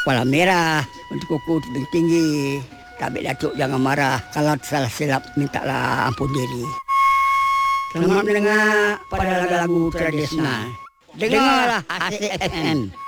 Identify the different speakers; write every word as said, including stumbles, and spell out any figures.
Speaker 1: Kepala merah, untuk kuku tebing tinggi. Tabik Datuk jangan marah. Kalau salah silap, mintalah ampun diri. Selamat mendengar pada lagu-lagu tradisional. Dengarlah Asik F M.